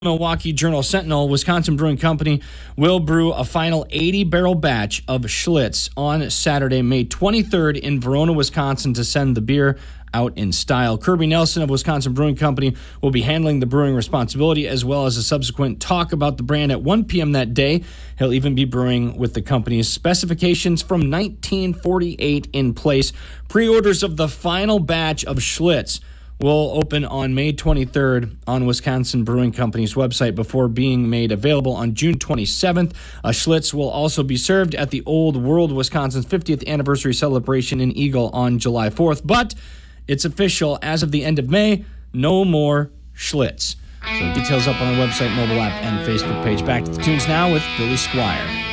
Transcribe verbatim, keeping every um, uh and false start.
Milwaukee Journal-Sentinel, Wisconsin Brewing Company will brew a final eighty-barrel batch of Schlitz on Saturday, May twenty-third in Verona, Wisconsin, to send the beer out in style. Kirby Nelson of Wisconsin Brewing Company will be handling the brewing responsibility as well as a subsequent talk about the brand at one p.m. that day. He'll even be brewing with the company's specifications from nineteen forty-eight in place. Pre-orders of the final batch of Schlitz will open on May twenty-third on Wisconsin Brewing Company's website before being made available on June twenty-seventh. A Schlitz will also be served at the Old World Wisconsin's fiftieth anniversary celebration in Eagle on July fourth. But it's official. As of the end of May, no more Schlitz. So details up on our website, mobile app, and Facebook page. Back to the tunes now with Billy Squire.